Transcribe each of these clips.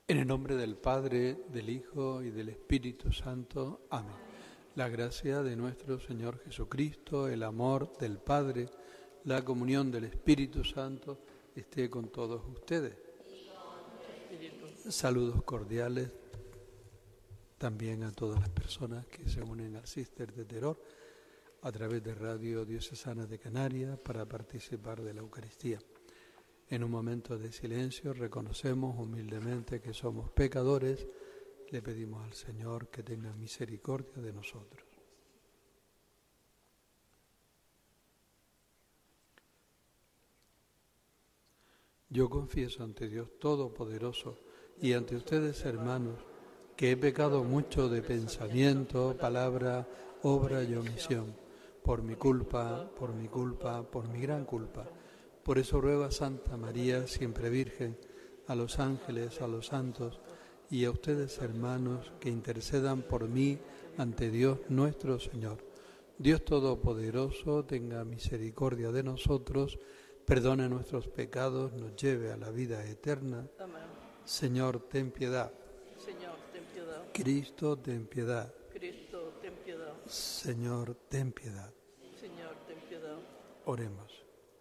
En el nombre del Padre, del Hijo y del Espíritu Santo. Amén. La gracia de nuestro Señor Jesucristo, el amor del Padre, la comunión del Espíritu Santo esté con todos ustedes. Saludos cordiales también a todas las personas que se unen al Cister de Teror a través de Radio Diocesana de Canarias para participar de la Eucaristía. En un momento de silencio reconocemos humildemente que somos pecadores, le pedimos al Señor que tenga misericordia de nosotros. Yo confieso ante Dios Todopoderoso y ante ustedes, hermanos, que he pecado mucho de pensamiento, palabra, obra y omisión, por mi culpa, por mi gran culpa. Por eso ruego a Santa María, siempre Virgen, a los ángeles, a los santos y a ustedes, hermanos, que intercedan por mí ante Dios nuestro Señor. Dios Todopoderoso tenga misericordia de nosotros, perdone nuestros pecados, nos lleve a la vida eterna. Amén. Señor, ten piedad. Señor, ten piedad. Cristo, ten piedad. Cristo, ten piedad. Señor, ten piedad. Señor, ten piedad. Oremos.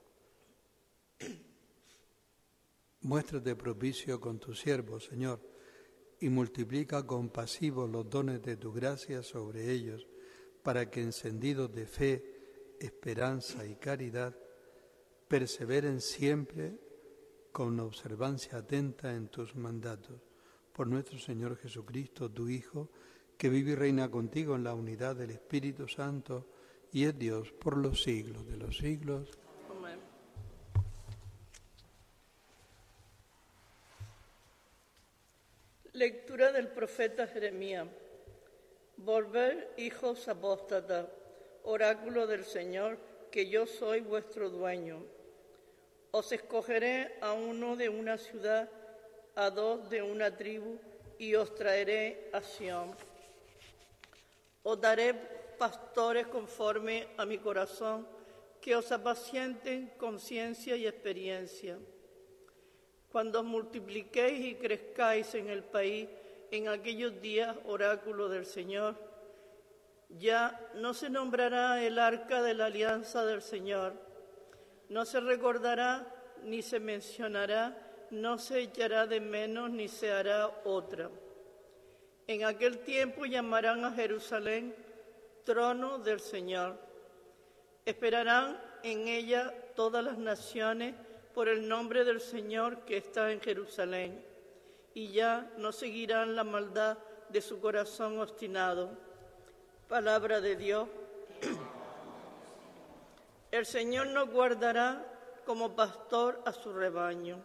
Muéstrate propicio con tu siervo, Señor, y multiplica compasivos los dones de tu gracia sobre ellos, para que encendidos de fe, esperanza y caridad, perseveren siempre con observancia atenta en tus mandatos. Por nuestro Señor Jesucristo, tu Hijo, que vive y reina contigo en la unidad del Espíritu Santo, y es Dios por los siglos de los siglos. Amén. Lectura del profeta Jeremías. Volved, hijos apóstatas, oráculo del Señor, que yo soy vuestro dueño. Os escogeré a uno de una ciudad, a dos de una tribu, y os traeré a Sión. Os daré pastores conforme a mi corazón, que os apacienten con ciencia y experiencia. Cuando os multipliquéis y crezcáis en el país, en aquellos días, oráculo del Señor, ya no se nombrará el arca de la alianza del Señor, no se recordará ni se mencionará, no se echará de menos ni se hará otra. En aquel tiempo llamarán a Jerusalén trono del Señor. Esperarán en ella todas las naciones por el nombre del Señor que está en Jerusalén, y ya no seguirán la maldad de su corazón obstinado. Palabra de Dios. El Señor nos guardará como pastor a su rebaño.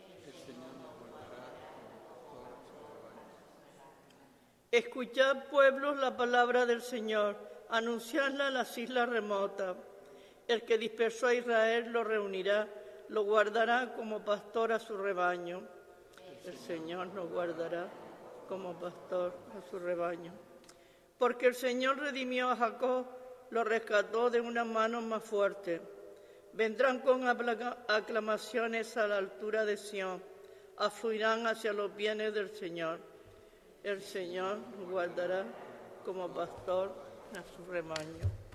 Escuchad, pueblos, la palabra del Señor, anunciadla a las islas remotas. El que dispersó a Israel lo reunirá, lo guardará como pastor a su rebaño. El Señor nos guardará como pastor a su rebaño. Porque el Señor redimió a Jacob, lo rescató de una mano más fuerte. Vendrán con aclamaciones a la altura de Sión, afluirán hacia los bienes del Señor. El Señor nos guardará como pastor a su rebaño.